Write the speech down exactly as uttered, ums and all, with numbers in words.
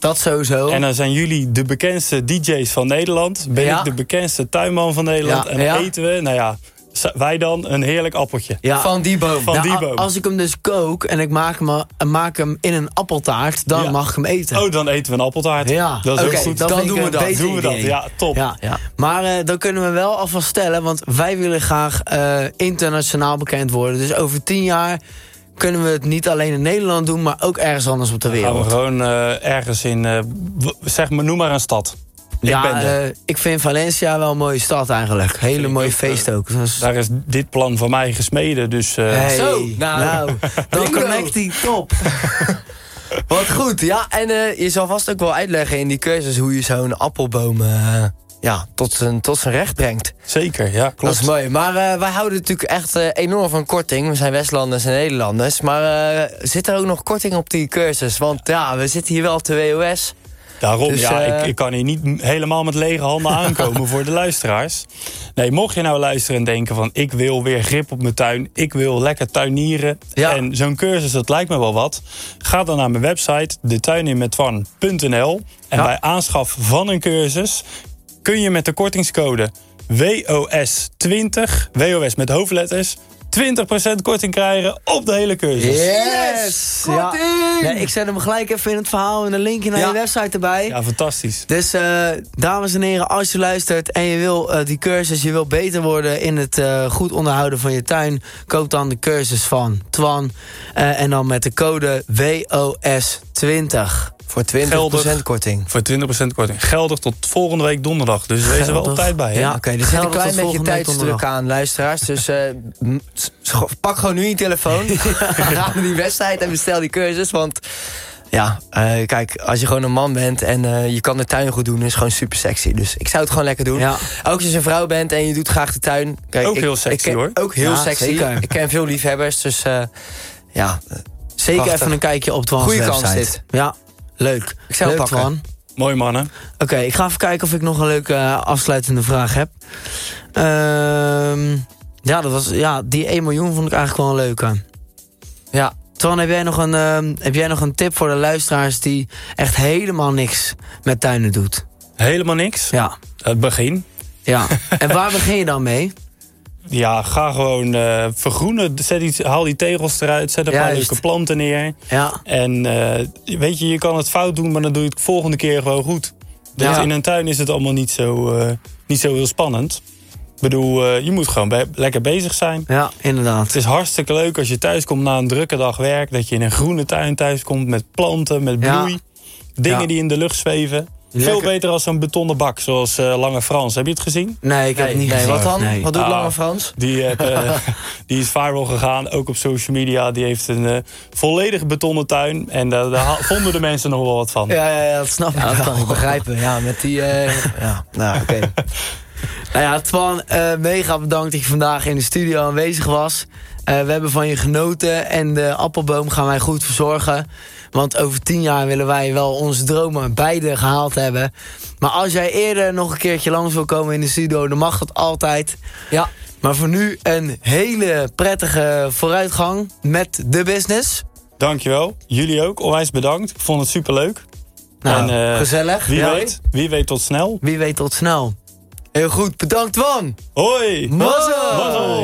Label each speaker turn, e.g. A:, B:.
A: dat sowieso.
B: En dan zijn jullie de bekendste D J's van Nederland. Ben
A: Ja.
B: ik de bekendste tuinman van Nederland.
A: Ja.
B: En dan
A: Ja.
B: eten we, nou ja, wij dan een heerlijk appeltje.
A: Ja.
C: Van die boom.
B: Van
A: Ja,
B: die
A: a-
B: boom.
A: Als ik hem dus kook en ik maak hem, maak hem in een appeltaart, dan
B: Ja.
A: mag ik hem eten.
B: Oh, dan eten we een appeltaart.
A: Ja,
B: Dat is
A: oké,
B: ook goed.
A: dat
C: Dan
A: vind
C: doen
A: ik
C: we
A: een
C: dat.
A: beter
B: Doen we dat,
A: idee.
B: ja, top.
A: Ja.
C: Ja.
A: Maar uh, dan kunnen we wel alvast stellen, want wij willen graag uh, internationaal bekend worden. Dus over tien jaar kunnen we het niet alleen in Nederland doen, maar ook ergens anders op de
B: Gaan we
A: wereld.
B: gewoon uh, ergens in, uh, w- zeg maar, noem maar een stad. Ik
A: Ja,
B: ben er.
A: uh, ik vind Valencia wel een mooie stad eigenlijk. Hele
B: Vind ik
A: mooie
B: ook,
A: feest
B: uh,
A: ook. Dus...
B: Daar is dit plan van mij gesmeden, dus... Uh,
A: Hey,
C: Zo,
A: nou,
C: nou,
A: dan
C: bingo.
A: connect die top.
C: Wat goed, ja. En uh, je zal vast ook wel uitleggen in die cursus hoe je zo'n appelboom uh, ja, tot, zijn, tot zijn recht brengt.
B: Zeker, ja, klopt.
C: Dat is mooi. Maar uh, wij houden natuurlijk echt uh, enorm van korting. We zijn Westlanders en Nederlanders. Maar uh, zit er ook nog korting op die cursus? Want ja, we zitten hier wel op de W O S.
B: Daarom,
C: Dus,
B: ja,
C: uh,
B: ik, ik kan hier niet m- helemaal met lege handen aankomen voor de luisteraars. Nee, mocht je nou luisteren en denken van... ik wil weer grip op mijn tuin, ik wil lekker tuinieren...
A: Ja.
B: en zo'n cursus, dat lijkt me wel wat... ga dan naar mijn website, de tuininmetwan punt n l... en
A: Ja.
B: bij aanschaf van een cursus... kun je met de kortingscode W O S twintig, W O S met hoofdletters... twintig procent korting krijgen op de hele cursus.
A: Yes!
C: Korting!
A: Ja. Ja, ik zet hem gelijk even in het verhaal en een linkje naar
C: Ja.
A: je website erbij.
B: Ja, fantastisch.
A: Dus uh, dames en heren, als je luistert en je wil uh, die cursus, je wil beter worden in het uh, goed onderhouden van je tuin, koop dan de cursus van Twan. Uh, en dan met de code W O S twintig.
C: Voor twintig procent
B: Geldig.
C: korting.
B: Voor twintig procent korting. Geldig tot volgende week donderdag. Dus wees er wel op
A: Geldig.
B: tijd bij. Hè?
A: Ja.
C: Oké, okay, er zit
A: Geldig
C: een klein
A: tot
C: beetje
A: volgende week
C: tijdsdruk
A: donderdag.
C: aan, luisteraars. Dus uh, m- s- pak gewoon nu je telefoon. Ga naar die website en bestel die cursus. Want ja, uh, kijk, als je gewoon een man bent en uh, je kan de tuin goed doen, is het gewoon super sexy. Dus ik zou het gewoon lekker doen.
A: Ja.
C: Ook als je een vrouw bent en je doet graag de tuin. Kijk,
B: Ook
C: ik,
B: heel sexy,
C: ik ken,
B: hoor.
C: Ook heel
A: Ja,
C: sexy.
A: zeker.
C: Ik ken veel liefhebbers, dus uh, ja.
A: Zeker
C: Prachtig.
A: even een kijkje op Twan's
C: Goeie
A: website.
C: kans dit.
A: Ja, leuk.
C: Ik zou
A: leuk,
C: het pakken.
A: Twan.
B: Mooi mannen.
A: Oké, ik ga even kijken of ik nog een leuke uh, afsluitende vraag heb. Ehm ja, dat was, ja, die één miljoen vond ik eigenlijk wel een leuke.
C: Ja.
A: Twan, heb jij, nog een, uh, heb jij nog een tip voor de luisteraars die echt helemaal niks met tuinen doet?
B: Helemaal niks.
A: Ja.
B: Het begin.
A: Ja. En waar begin je dan mee?
B: Ja, ga gewoon uh, vergroenen. Zet iets, haal die tegels eruit. Zet een paar
A: Juist.
B: leuke planten neer.
A: Ja.
B: En uh, weet je, je kan het fout doen, maar dan doe je het de volgende keer gewoon goed. Dus
A: Ja.
B: in een tuin is het allemaal niet zo, uh, niet zo heel spannend. Ik bedoel, uh, je moet gewoon be- lekker bezig zijn.
A: Ja, inderdaad.
B: Het is hartstikke leuk als je thuis komt na een drukke dag werk. Dat je in een groene tuin thuis komt met planten, met bloei.
A: Ja.
B: Dingen
A: Ja.
B: die in de lucht zweven.
A: Lekker.
B: Veel beter als zo'n betonnen bak, zoals uh, Lange Frans. Heb je het gezien?
A: Nee, ik heb het niet
C: nee,
A: gezien.
C: wat dan?
A: Nee.
C: Wat doet
B: Ah.
C: Lange Frans?
B: Die, heeft, uh, die is viral gegaan, ook op social media. Die heeft een uh, volledig betonnen tuin. En uh, daar ha- vonden de mensen nog wel wat van.
A: Ja, ja, ja, dat snap
C: Ja,
A: ik
C: dat
A: wel.
C: kan ik begrijpen. Ja, met die... Uh, ja, nou, oké. Okay.
A: Nou ja, Twan, uh, mega bedankt dat je vandaag in de studio aanwezig was. Uh, we hebben van je genoten en de appelboom gaan wij goed verzorgen. Want over tien jaar willen wij wel onze dromen beide gehaald hebben. Maar als jij eerder nog een keertje langs wil komen in de studio, dan mag dat altijd.
C: Ja.
A: Maar voor nu een hele prettige vooruitgang met de business.
B: Dankjewel. Jullie ook. Onwijs bedankt. Ik vond het superleuk.
A: Nou,
B: en, uh,
A: gezellig.
B: Wie
A: Ja.
B: weet. Wie weet tot snel.
A: Wie weet tot snel.
C: Heel goed, bedankt Twan!
B: Hoi!
A: Mazzel!
B: Mazzel!